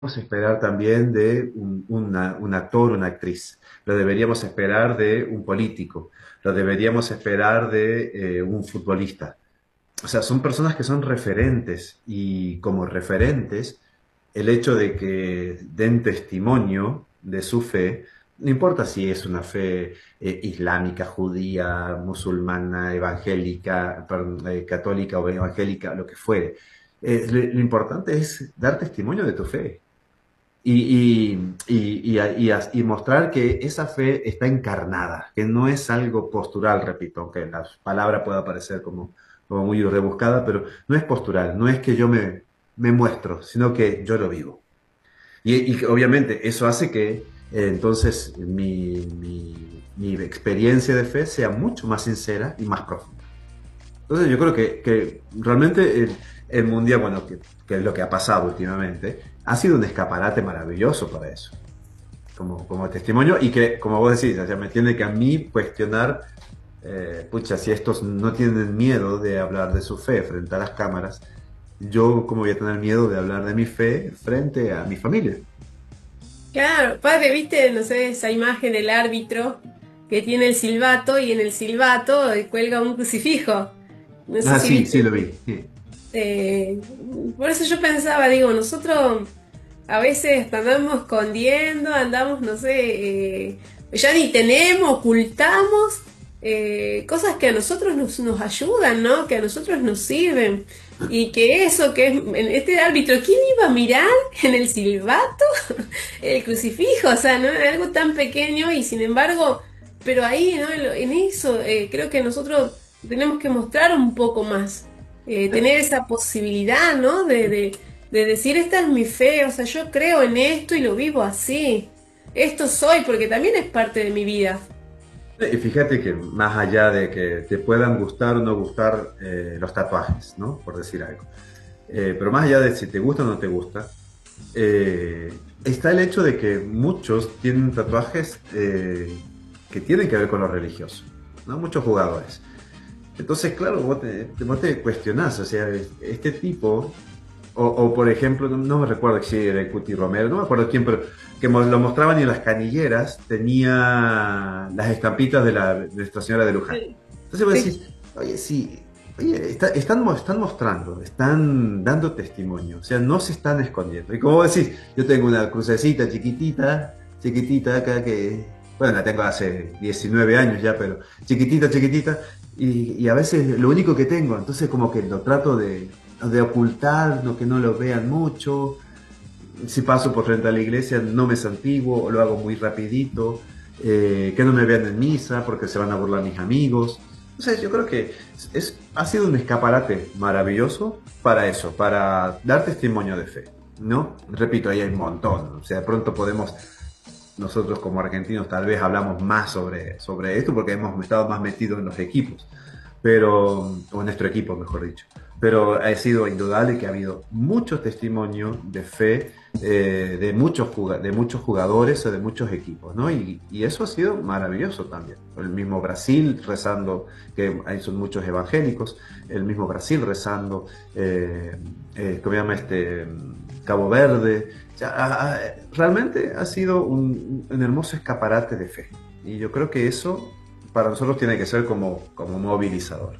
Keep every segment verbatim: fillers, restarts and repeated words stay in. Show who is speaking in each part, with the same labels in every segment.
Speaker 1: esperar también de un, una- un actor, una actriz. Lo deberíamos esperar de un político. Lo deberíamos esperar de eh, un futbolista. O sea, son personas que son referentes y como referentes, el hecho de que den testimonio de su fe, no importa si es una fe eh, islámica, judía, musulmana, evangélica, perdón, eh, católica o evangélica, lo que fuere. Eh, lo, lo importante es dar testimonio de tu fe y, y, y, y, y, y mostrar que esa fe está encarnada, que no es algo postural, repito, aunque la palabra pueda parecer como, como muy rebuscada, pero no es postural, no es que yo me, me muestro, sino que yo lo vivo. Y, y obviamente eso hace que eh, entonces mi, mi, mi experiencia de fe sea mucho más sincera y más profunda. Entonces yo creo que, que realmente el, el mundial, bueno, que, que es lo que ha pasado últimamente, ha sido un escaparate maravilloso para eso, como, como testimonio y que, como vos decís, o sea, me tiene que a mí cuestionar, eh, pucha, si estos no tienen miedo de hablar de su fe frente a las cámaras, yo cómo voy a tener miedo de hablar de mi fe frente a mi familia.
Speaker 2: Claro, padre, viste, no sé, esa imagen del árbitro que tiene el silbato y en el silbato eh, cuelga un crucifijo. No sé
Speaker 1: Ah,
Speaker 2: si
Speaker 1: sí, sí
Speaker 2: viste.
Speaker 1: lo vi. Sí.
Speaker 2: eh, por eso yo pensaba, digo, nosotros a veces andamos escondiendo, andamos, no sé, eh, ya ni tenemos, ocultamos eh, cosas que a nosotros nos, nos ayudan, ¿no? Que a nosotros nos sirven. Y que eso, que es en este árbitro, ¿quién iba a mirar en el silbato? El crucifijo, o sea, ¿no? Algo tan pequeño y sin embargo, pero ahí, ¿no? En, lo- en eso, eh, creo que nosotros tenemos que mostrar un poco más, eh, tener esa posibilidad, ¿no? De, de, de decir, esta es mi fe, o sea, yo creo en esto y lo vivo así. Esto soy, porque también es parte de mi vida.
Speaker 1: Y fíjate que más allá de que te puedan gustar o no gustar eh, los tatuajes, ¿no? Por decir algo. Eh, pero más allá de si te gusta o no te gusta, eh, está el hecho de que muchos tienen tatuajes eh, que tienen que ver con lo religioso, ¿no? Muchos jugadores. Entonces, claro, vos te, te- vos te cuestionás, o sea, este tipo, o, o, por ejemplo, no, no me recuerdo si era el Cuti Romero, no me acuerdo quién, pero que mo- lo mostraban y en las canilleras tenía las estampitas de, la, de Nuestra Señora de Luján.
Speaker 2: Sí.
Speaker 1: Entonces vos
Speaker 2: Sí.
Speaker 1: decís, oye, sí, oye, está- están, mo- están mostrando, están dando testimonio, o sea, no se están escondiendo. Y como vos decís, yo tengo una crucecita chiquitita, chiquitita acá que, bueno, la tengo hace diecinueve años ya, pero chiquitita, chiquitita, y, y a veces lo único que tengo, entonces como que lo trato de, de ocultar, no, que no lo vean mucho. Si paso por frente a la iglesia, no me santiguo, o lo hago muy rapidito, eh, que no me vean en misa porque se van a burlar mis amigos. Entonces yo creo que es, ha sido un escaparate maravilloso para eso, para dar testimonio de fe, ¿no? Repito, ahí hay un montón, o sea, de pronto podemos, nosotros como argentinos tal vez hablamos más sobre, sobre esto porque hemos estado más metidos en los equipos, pero, o en nuestro equipo, mejor dicho. Pero ha sido indudable que ha habido muchos testimonios de fe eh, de, muchos de muchos jugadores o de muchos equipos, ¿no? Y, y, eso ha sido maravilloso también. El mismo Brasil rezando, que ahí son muchos evangélicos, el mismo Brasil rezando, eh, eh, ¿cómo se llama este? Cabo Verde. O sea, ha, ha, realmente ha sido un, un hermoso escaparate de fe. Y yo creo que eso para nosotros tiene que ser como, como movilizador.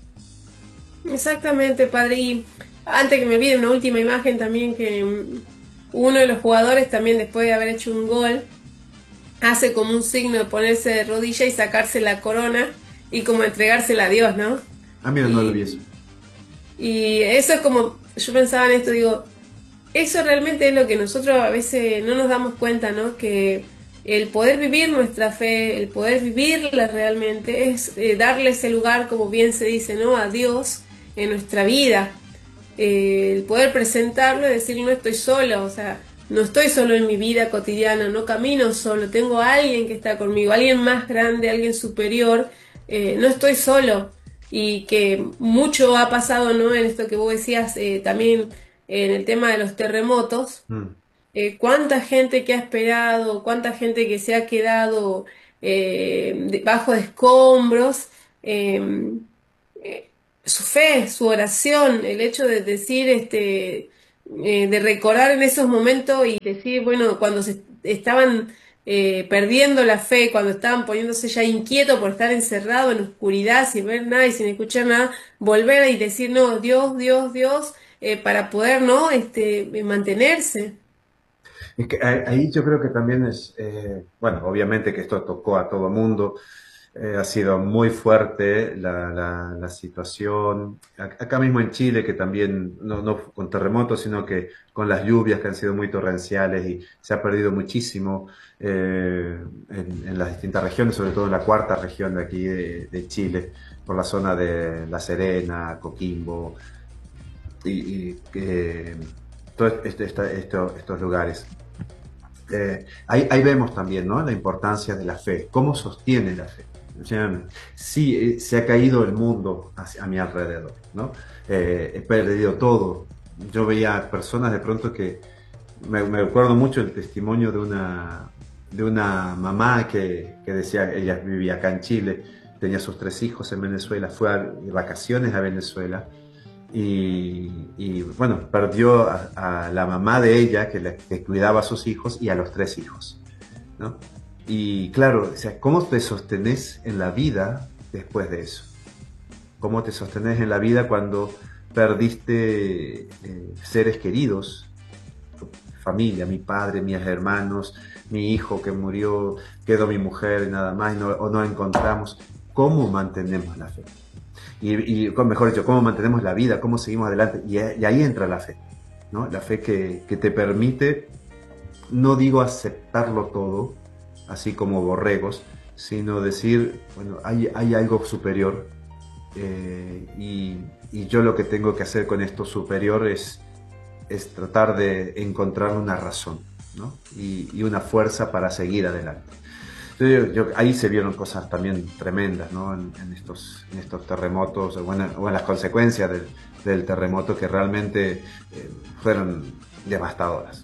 Speaker 2: Exactamente, padre. Y antes que me olvide una última imagen también que mm, uno de los jugadores también después de haber hecho un gol hace como un signo de ponerse de rodilla y sacarse la corona y como entregársela a Dios, ¿no?
Speaker 1: Ah, mira, no lo vi eso.
Speaker 2: Y, y eso es como, yo pensaba en esto, digo, eso realmente es lo que nosotros a veces no nos damos cuenta, ¿no? Que el poder vivir nuestra fe, el poder vivirla realmente, es eh, darle ese lugar, como bien se dice, ¿no? A Dios en nuestra vida. Eh, el poder presentarlo y decir, no estoy solo, o sea, no estoy solo en mi vida cotidiana, no camino solo, tengo a alguien que está conmigo, alguien más grande, alguien superior, eh, no estoy solo. Y que mucho ha pasado, ¿no? En esto que vos decías, eh, también en el tema de los terremotos,
Speaker 1: Mm.
Speaker 2: eh, cuánta gente que ha esperado, cuánta gente que se ha quedado eh, debajo de escombros, eh, eh, su fe, su oración, el hecho de decir, este, eh, de recordar en esos momentos y decir, bueno, cuando se estaban eh, perdiendo la fe, cuando estaban poniéndose ya inquietos por estar encerrados en oscuridad, sin ver nada y sin escuchar nada, volver y decir, no, Dios, Dios, Dios, eh, para poder, ¿no? Este, mantenerse.
Speaker 1: Es que ahí ahí yo creo que también es, eh, bueno, obviamente que esto tocó a todo mundo, eh, ha sido muy fuerte la, la, la situación, Ac- acá mismo en Chile, que también, no, no con terremotos, sino que con las lluvias que han sido muy torrenciales y se ha perdido muchísimo eh, en, en las distintas regiones, sobre todo en la cuarta región de aquí de, de Chile, por la zona de La Serena, Coquimbo y, y eh, todos este, esta- esto- estos lugares. Eh, ahí, ahí vemos también, ¿no? La importancia de la fe, cómo sostiene la fe. O sea, sí, eh, se ha caído el mundo hacia- a mi alrededor, ¿no? Eh, he perdido todo. Yo veía personas de pronto que, me, me acuerdo mucho el testimonio de una, de una mamá que, que decía, ella vivía acá en Chile, tenía sus tres hijos en Venezuela, fue a- de vacaciones a Venezuela y, y, bueno, perdió a, a la mamá de ella que, le, que cuidaba a sus hijos y a los tres hijos, ¿no? Y claro, o sea, ¿cómo te sostenés en la vida después de eso? ¿Cómo te sostenés en la vida cuando perdiste eh, seres queridos, familia, mi padre, mis hermanos, mi hijo que murió, quedó mi mujer y nada más, y no, o no encontramos? ¿Cómo mantenemos la fe? Y, y mejor dicho, cómo mantenemos la vida, cómo seguimos adelante. Y, y ahí entra la fe, ¿no? La fe que, que te permite, no digo aceptarlo todo, así como borregos, sino decir, bueno, hay, hay algo superior eh, y, y, yo lo que tengo que hacer con esto superior es, es tratar de encontrar una razón, ¿no? Y, y una fuerza para seguir adelante. Entonces, yo, ahí se vieron cosas también tremendas, ¿no? En, en estos, en estos terremotos, o en, o en las consecuencias del, del terremoto que realmente eh, fueron devastadoras.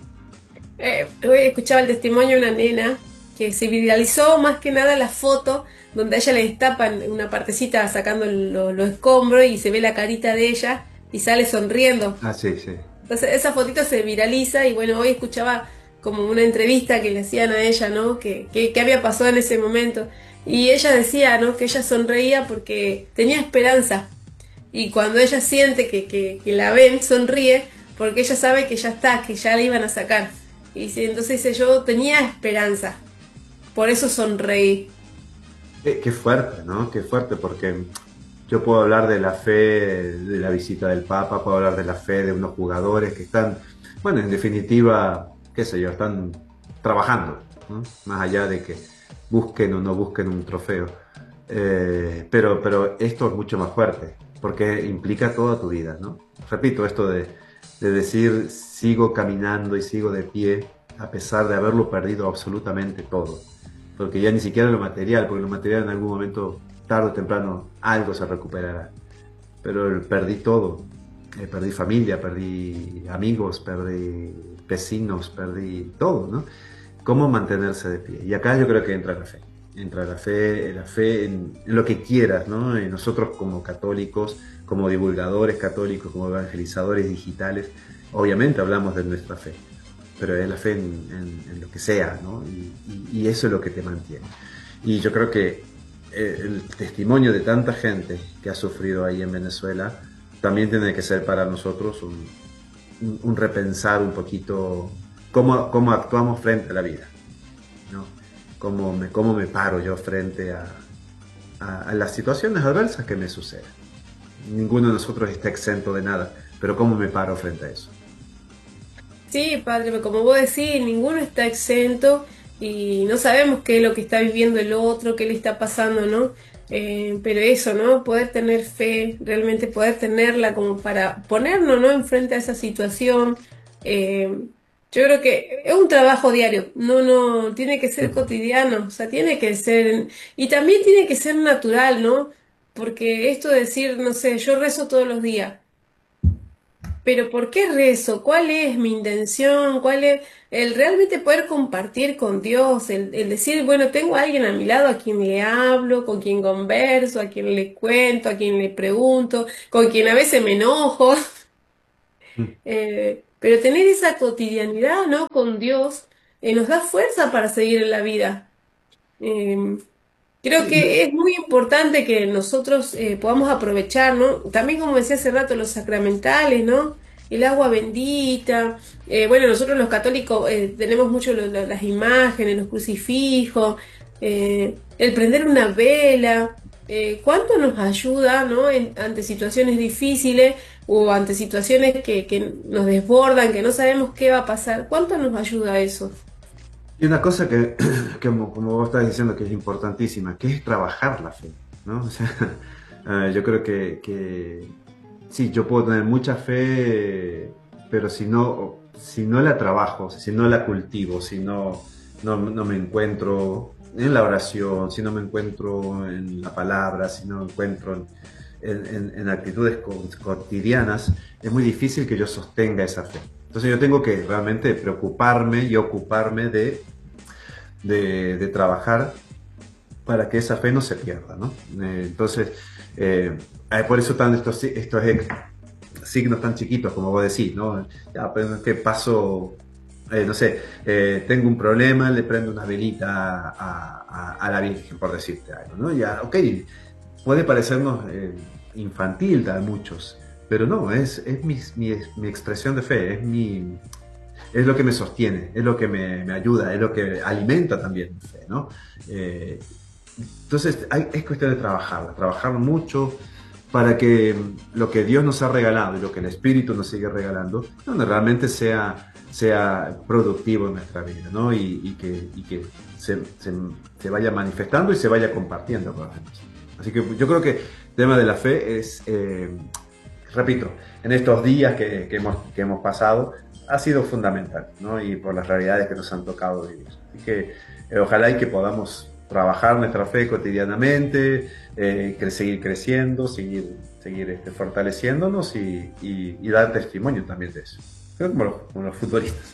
Speaker 2: Eh, hoy escuchaba el testimonio de una nena que se viralizó más que nada la foto donde a ella le destapan una partecita sacando los lo escombros y se ve la carita de ella y sale sonriendo.
Speaker 1: Ah, sí, sí.
Speaker 2: Entonces esa fotito se viraliza y bueno, hoy escuchaba como una entrevista que le hacían a ella, ¿no? Que, que, que había pasado en ese momento. Y ella decía, ¿no? Que ella sonreía porque tenía esperanza. Y cuando ella siente que, que, que la ven, sonríe porque ella sabe que ya está, que ya la iban a sacar. Y dice, entonces dice, yo tenía esperanza, por eso sonreí.
Speaker 1: Qué, qué fuerte, ¿no? Qué fuerte, porque yo puedo hablar de la fe de la visita del Papa, puedo hablar de la fe de unos jugadores que están, bueno, en definitiva, qué sé yo, están trabajando, ¿no? Más allá de que busquen o no busquen un trofeo. Eh, pero, pero esto es mucho más fuerte, porque implica toda tu vida, ¿no? Repito, esto de, de decir sigo caminando y sigo de pie a pesar de haberlo perdido absolutamente todo. Porque ya ni siquiera lo material, porque lo material en algún momento, tarde o temprano, algo se recuperará. Pero perdí todo. Eh, perdí familia, perdí amigos, perdí vecinos, perdí todo, ¿no? ¿Cómo mantenerse de pie? Y acá yo creo que entra la fe. Entra la fe, la fe en, en lo que quieras, ¿no? Y nosotros como católicos, como divulgadores católicos, como evangelizadores digitales, obviamente hablamos de nuestra fe, pero es la fe en, en- en lo que sea, ¿no? Y, y- y eso es lo que te mantiene. Y yo creo que eh, el testimonio de tanta gente que ha sufrido ahí en Venezuela también tiene que ser para nosotros un, un- un repensar un poquito cómo, cómo actuamos frente a la vida, ¿no? Cómo me, cómo me paro yo frente a, a- a las situaciones adversas que me suceden. Ninguno de nosotros está exento de nada, pero cómo me paro frente a eso.
Speaker 2: Sí, padre, pero como vos decís, ninguno está exento y no sabemos qué es lo que está viviendo el otro, qué le está pasando, ¿no? Eh, pero eso, ¿no? Poder tener fe, realmente poder tenerla como para ponernos, ¿no? Enfrente a esa situación. Eh, yo creo que es un trabajo diario, no, no, tiene que ser cotidiano, o sea, tiene que ser, y también tiene que ser natural, ¿no? Porque esto de decir, no sé, yo rezo todos los días. Pero ¿por qué rezo? ¿Cuál es mi intención? ¿Cuál es el realmente poder compartir con Dios? El, el decir, bueno, tengo a alguien a mi lado a quien le hablo, con quien converso, a quien le cuento, a quien le pregunto, con quien a veces me enojo.
Speaker 1: Mm.
Speaker 2: Eh, pero tener esa cotidianidad, ¿no? Con Dios, eh, nos da fuerza para seguir en la vida. Eh, Creo
Speaker 1: Sí, yo-
Speaker 2: que es muy importante que nosotros eh, podamos aprovechar, ¿no? También como decía hace rato, los sacramentales, ¿no? El agua bendita. Eh, bueno, nosotros los católicos eh, tenemos mucho lo- lo- las imágenes, los crucifijos, eh, el prender una vela. Eh, ¿cuánto nos ayuda, ¿no? En- ante situaciones difíciles o ante situaciones que, que nos desbordan, que no sabemos qué va a pasar? ¿Cuánto nos ayuda eso?
Speaker 1: y una cosa que, que como, como vos estás diciendo que es importantísima, que es trabajar la fe, ¿no? O sea, eh, yo creo que, que sí, yo puedo tener mucha fe, pero si no, si no la trabajo, si no la cultivo, si no, no, no me encuentro en la oración, si no me encuentro en la palabra, si no me encuentro en, en, en- en actitudes co- cotidianas, es muy difícil que yo sostenga esa fe. Entonces yo tengo que realmente preocuparme y ocuparme de, de, de trabajar para que esa fe no se pierda, ¿no? Eh, entonces, eh, eh, por eso están estos, estos ex- signos tan chiquitos, como vos decís, ¿no? Ya, pues, ¿qué paso? Eh, no sé, eh, tengo un problema, le prendo una velita a, a- a la Virgen, por decirte algo, ¿no? Ya, ok, puede parecernos eh, infantil a muchos, pero no, es, es mi, mi- mi expresión de fe, es mi, es lo que me sostiene, es lo que me, me ayuda, es lo que alimenta también mi fe, ¿no? Eh, entonces hay, es cuestión de trabajarla, trabajar mucho para que lo que Dios nos ha regalado y lo que el Espíritu nos sigue regalando, donde realmente sea, sea productivo en nuestra vida, ¿no? Y, y que, y que se, se, se, vaya manifestando y se vaya compartiendo con los demás. Así que yo creo que el tema de la fe es, eh, repito, en estos días que, que, hemos, que hemos pasado, ha sido fundamental, ¿no? Y por las realidades que nos han tocado vivir. Así que eh, ojalá y que podamos trabajar nuestra fe cotidianamente, eh, cre seguir creciendo, seguir, seguir este, fortaleciéndonos y, y, y, dar testimonio también de eso. Creo como los, como los futbolistas.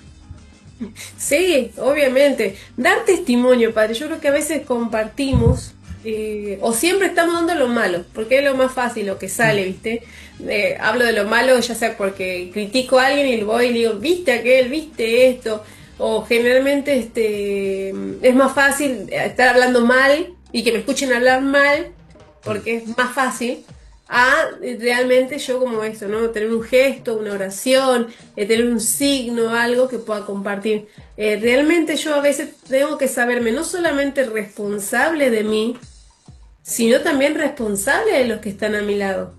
Speaker 2: Sí, obviamente. Dar testimonio, padre. Yo creo que a veces compartimos eh, o siempre estamos dando lo malo, porque es lo más fácil, lo que sale, ¿viste? Eh, hablo de lo malo ya sea porque critico a alguien y voy y le digo, ¿viste aquel? ¿Viste esto? O generalmente este, es más fácil estar hablando mal y que me escuchen hablar mal,
Speaker 1: Mm.
Speaker 2: porque es más fácil a eh, realmente yo como esto, ¿no? Tener un gesto, una oración, eh, tener un signo, algo que pueda compartir. Eh, realmente yo a veces tengo que saberme no solamente responsable de mí, sino también responsable de los que están a mi lado.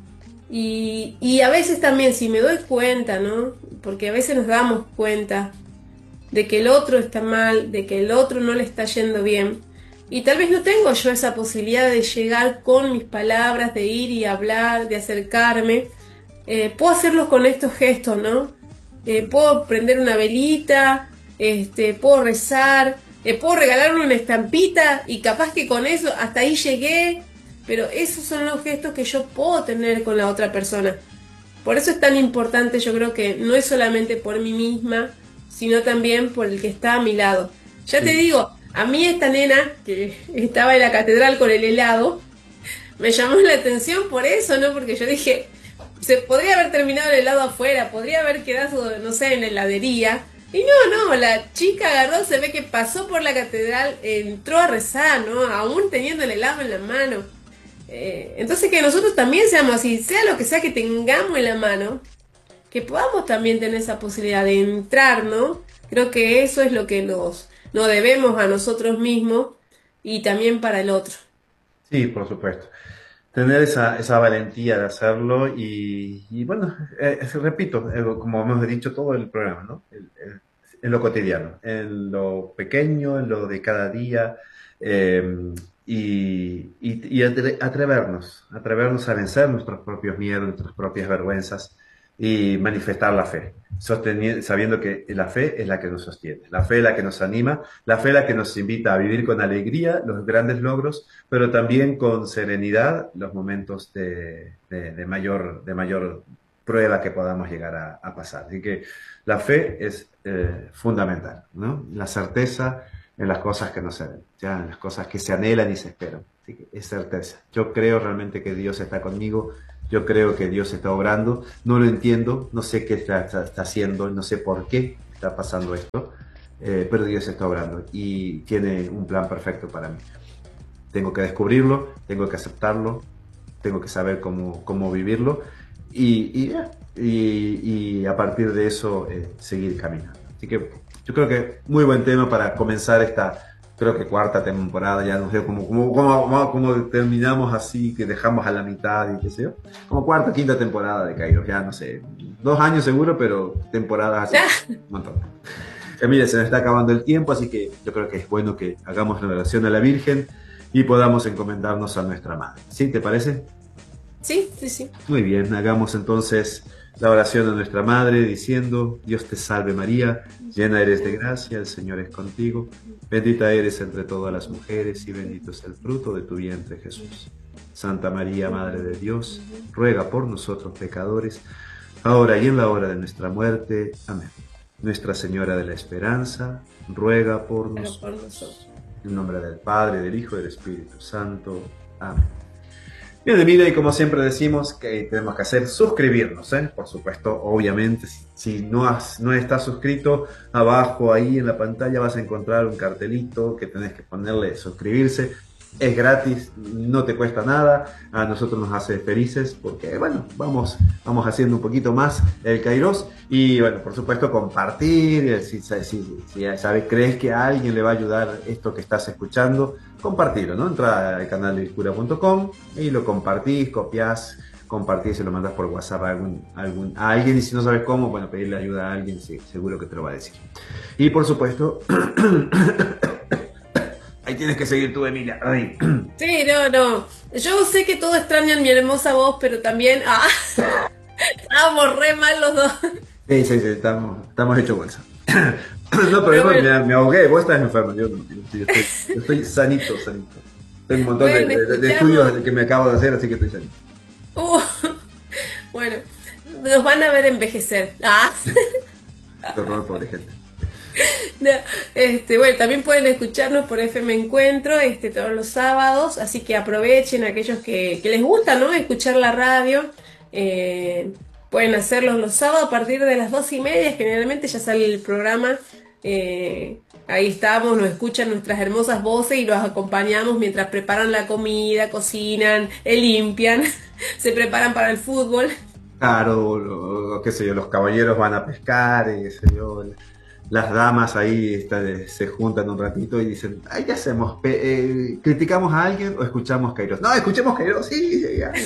Speaker 2: Y, y a veces también, si me doy cuenta, ¿no? Porque a veces nos damos cuenta de que el otro está mal, de que el otro no le está yendo bien. Y tal vez no tengo yo esa posibilidad de llegar con mis palabras, de ir y hablar, de acercarme. Eh, puedo hacerlo con estos gestos, ¿no? Eh,
Speaker 1: Mm.
Speaker 2: puedo prender una velita, este, puedo rezar, eh, puedo regalarle una estampita y capaz que con eso hasta ahí llegué, pero esos son los gestos que yo puedo tener con la otra persona. Por eso es tan importante, yo creo que no es solamente por mí misma, sino también por el que está a mi lado. Ya te
Speaker 1: Sí.
Speaker 2: digo, a mí esta nena que estaba en la catedral con el helado, me llamó la atención por eso, ¿no? Porque yo dije, se podría haber terminado el helado afuera, podría haber quedado, no sé, en la heladería. Y no, no, la chica agarró, se ve que pasó por la catedral, entró a rezar, ¿no? Aún teniendo el helado en la mano. Eh, entonces que nosotros también seamos así, sea lo que sea que tengamos en la mano, que podamos también tener esa posibilidad de entrar, ¿no? Creo que eso es lo que nos, nos debemos a nosotros mismos y también para el otro.
Speaker 1: Sí, por supuesto. Tener esa, esa valentía de hacerlo y, y bueno, eh, eh, repito, eh, como hemos dicho todo el programa, ¿no? El- el- en lo cotidiano, en lo pequeño, en lo de cada día, eh, y, y- y atre- atrevernos, atrevernos a vencer nuestros propios miedos, nuestras propias vergüenzas y manifestar la fe, sosteni- sabiendo que la fe es la que nos sostiene, la fe es la que nos anima, la fe es la que nos invita a vivir con alegría los grandes logros, pero también con serenidad los momentos de, de- de mayor, de mayor prueba que podamos llegar a, a pasar. Así que la fe es eh, fundamental, ¿no? La certeza en las cosas que no se ven, ya en las cosas que se anhelan y se esperan. Así que es certeza. Yo creo realmente que Dios está conmigo Yo creo que Dios está obrando, no lo entiendo, no sé qué está, está, está haciendo, no sé por qué está pasando esto, eh, pero Dios está obrando y tiene un plan perfecto para mí. Tengo que descubrirlo, tengo que aceptarlo, tengo que saber cómo, cómo vivirlo y, y, y, y a partir de eso eh, seguir caminando. Así que yo creo que muy buen tema para comenzar esta, creo que cuarta temporada, ya no sé cómo, cómo, cómo, cómo terminamos así, que dejamos a la mitad y qué sé yo, como cuarta, quinta temporada de Kairos, ya no sé, dos años seguro, pero temporadas así, un montón. Emilia, se nos está acabando el tiempo, así que yo creo que es bueno que hagamos la oración a la Virgen y podamos encomendarnos a nuestra Madre. ¿Sí? ¿Te parece?
Speaker 2: Sí, sí, sí.
Speaker 1: Muy bien, hagamos entonces la oración a nuestra Madre diciendo: Dios te salve María, llena eres de gracia, el Señor es contigo, bendita eres entre todas las mujeres y bendito es el fruto de tu vientre Jesús. Santa María, Madre de Dios, ruega por nosotros pecadores, ahora y en la hora de nuestra muerte. Amén. Nuestra Señora de la Esperanza, ruega por nosotros. En nombre del Padre, del Hijo y del Espíritu Santo. Amén. Bien, Emilia, y como siempre decimos que tenemos que hacer suscribirnos, ¿eh? Por supuesto, obviamente, si, si no, has, no estás suscrito, abajo ahí en la pantalla vas a encontrar un cartelito que tenés que ponerle suscribirse. Es gratis, no te cuesta nada, a nosotros nos hace felices porque, bueno, vamos, vamos haciendo un poquito más el Kairos y, bueno, por supuesto, compartir, si, si, si sabes, crees que a alguien le va a ayudar esto que estás escuchando, compartirlo, ¿no? Entra al canal de ilcura punto com y lo compartís, copiás, compartís y lo mandas por WhatsApp a, algún, algún, a alguien y si no sabes cómo, bueno, pedirle ayuda a alguien, sí, seguro que te lo va a decir. Y, por supuesto... Ahí tienes que seguir tú, Emilia. Ay.
Speaker 2: Sí, no, no. Yo sé que todos extrañan mi hermosa voz, pero también... Ah, estábamos re mal los dos.
Speaker 1: Sí, sí, sí, estamos, estamos hechos bolsa. No, pero, pero yo bueno. me, me ahogué, vos estás enfermo. Yo, yo, estoy, yo estoy sanito, sanito. Tengo un montón bueno, de, de, de estudios que me acabo de hacer, así que estoy sanito.
Speaker 2: Uh, bueno, nos van a ver envejecer. Ah.
Speaker 1: Qué horror, pobre gente.
Speaker 2: No, este, bueno, también pueden escucharnos por F M Encuentro este, todos los sábados, así que aprovechen aquellos que, que les gusta, ¿no? Escuchar la radio, eh, pueden hacerlos los sábados a partir de las dos y media, generalmente ya sale el programa, eh, ahí estamos, nos escuchan nuestras hermosas voces y los acompañamos mientras preparan la comida, cocinan, limpian, se preparan para el fútbol.
Speaker 1: Claro, lo, qué sé yo, los caballeros van a pescar, qué sé yo... Las damas ahí está, se juntan un ratito y dicen, ay, ¿qué hacemos? Eh, ¿Criticamos a alguien o escuchamos Kairos? No, escuchemos Kairos, sí. sí ya.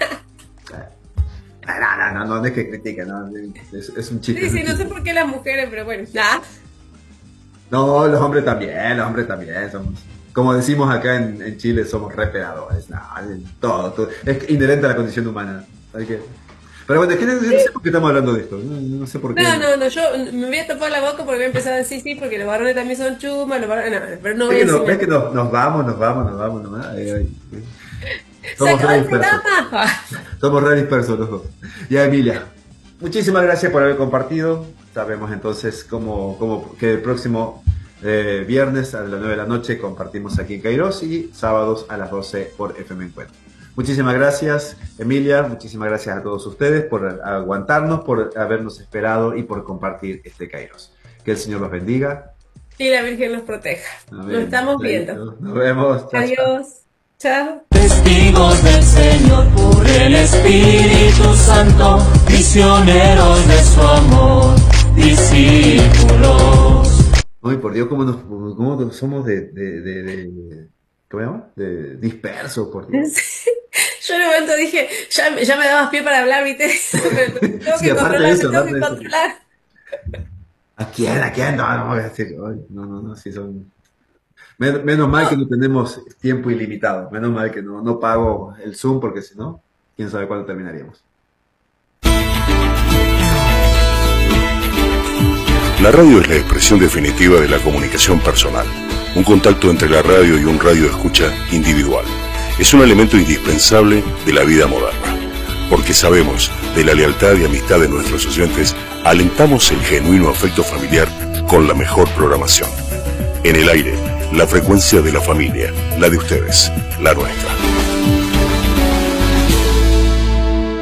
Speaker 1: No, no, no, no, no es que critiquen, no, es, es un chiste.
Speaker 2: Sí, sí,
Speaker 1: un
Speaker 2: no
Speaker 1: chiste.
Speaker 2: sé por qué las mujeres, pero bueno, nada.
Speaker 1: No, los hombres también, los hombres también somos, como decimos acá en, en Chile, somos re pegadores, no, todo, todo, es inherente a la condición humana, hay que... Pero bueno, es que no, no sé por qué estamos hablando de esto. No, no sé por qué.
Speaker 2: No, no, no, yo me voy a tapar la boca porque voy a empezar a decir sí, porque los varones también son chumas, los varones, no, pero no voy
Speaker 1: es
Speaker 2: a
Speaker 1: que,
Speaker 2: decir
Speaker 1: no, es que nos, nos vamos, nos vamos, nos vamos nomás. Ay, ay. Somos re dispersos. Somos re dispersos los dos. Ya, Emilia, muchísimas gracias por haber compartido. Sabemos entonces cómo, cómo que el próximo eh, viernes a las nueve de la noche compartimos aquí en Kairos y sábados a las doce por F M Encuentro. Muchísimas gracias, Emilia, muchísimas gracias a todos ustedes por aguantarnos, por habernos esperado y por compartir este Kairos. Que el Señor los bendiga.
Speaker 2: Y la Virgen los proteja. Nos estamos viendo.
Speaker 1: Nos vemos. Chao,
Speaker 2: adiós. Chao.
Speaker 3: Testigos del Señor por el Espíritu Santo, misioneros de su amor, discípulos.
Speaker 1: Ay, por Dios, cómo, nos, cómo somos de... de, de, de ¿cómo se llama? De dispersos, por Dios.
Speaker 2: Yo en un momento dije, ya, ya me dabas pie para hablar, ¿viste? Pero tengo
Speaker 1: sí,
Speaker 2: que controlar,
Speaker 1: eso,
Speaker 2: tengo que controlar.
Speaker 1: ¿A quién? ¿A quién? No, no voy a decir. No, no, no, sí son... Men menos mal que no tenemos tiempo ilimitado. Menos mal que no, no pago el Zoom, porque si no, quién sabe cuándo terminaríamos.
Speaker 4: La radio es la expresión definitiva de la comunicación personal. Un contacto entre la radio y un radio escucha individual. Es un elemento indispensable de la vida moderna. Porque sabemos de la lealtad y amistad de nuestros oyentes, alentamos el genuino afecto familiar con la mejor programación. En el aire, la frecuencia de la familia, la de ustedes, la nuestra.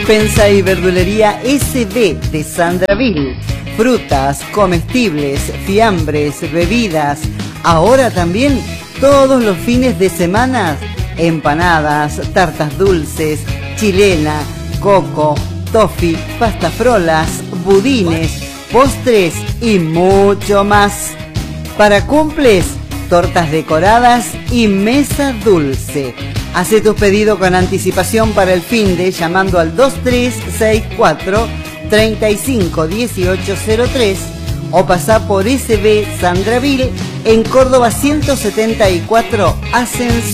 Speaker 5: Despensa y verdulería S B de Sandraville. Frutas, comestibles, fiambres, bebidas. Ahora también todos los fines de semana, empanadas, tartas dulces, chilena, coco, toffee, pastafrolas, budines, postres y mucho más. Para cumples, tortas decoradas y mesa dulce. Hace tu pedido con anticipación para el finde llamando al dos tres seis cuatro, tres cinco uno ocho cero tres o pasá por S B Sandraville en Córdoba ciento setenta y cuatro Ascensión.